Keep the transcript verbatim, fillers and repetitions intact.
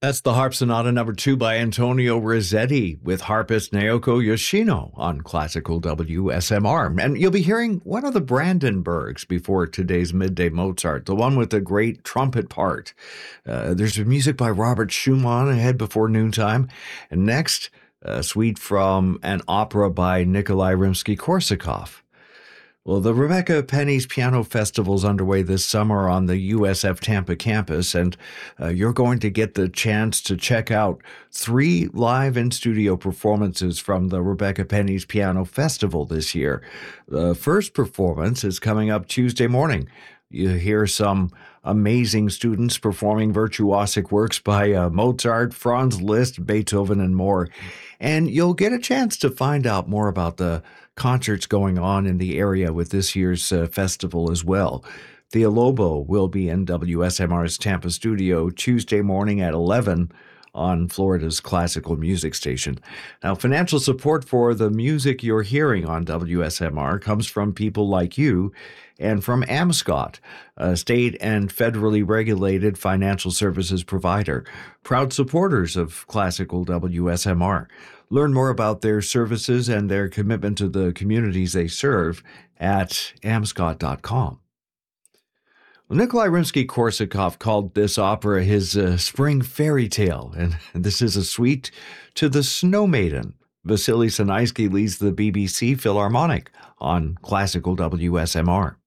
That's the Harp Sonata number two by Antonio Rossetti with harpist Naoko Yoshino on Classical W S M R. And you'll be hearing one of the Brandenburgs before today's Midday Mozart, the one with the great trumpet part. Uh, there's music by Robert Schumann ahead before noontime. And next, a suite from an opera by Nikolai Rimsky-Korsakov. Well, the Rebecca Penny's Piano Festival is underway this summer on the U S F Tampa campus, and uh, you're going to get the chance to check out three live in-studio performances from the Rebecca Penny's Piano Festival this year. The first performance is coming up Tuesday morning. You hear some amazing students performing virtuosic works by uh, Mozart, Franz Liszt, Beethoven, and more. And you'll get a chance to find out more about the concerts going on in the area with this year's uh, festival as well. Thea Lobo will be in W S M R's Tampa studio Tuesday morning at eleven on Florida's classical music station. Now, financial support for the music you're hearing on W S M R comes from people like you and from AmScot, a state and federally regulated financial services provider, proud supporters of classical W S M R. Learn more about their services and their commitment to the communities they serve at amscot dot com. Well, Nikolai Rimsky-Korsakov called this opera his uh, spring fairy tale, and this is a suite to the Snow Maiden. Vasily Sinaisky leads the B B C Philharmonic on Classical W S M R.